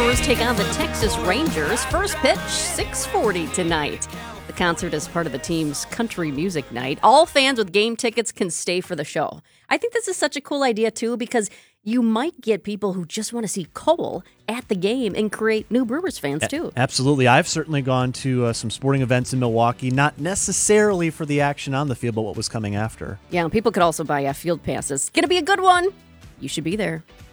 Brewers take on the Texas Rangers. First pitch, 6:40 tonight. The concert is part of the team's country music night. All fans with game tickets can stay for the show. I think this is such a cool idea, too, because you might get people who just want to see Cole at the game and create new Brewers fans, too. Absolutely. I've certainly gone to some sporting events in Milwaukee, not necessarily for the action on the field, but what was coming after. Yeah, and people could also buy field passes. It's going to be a good one. You should be there.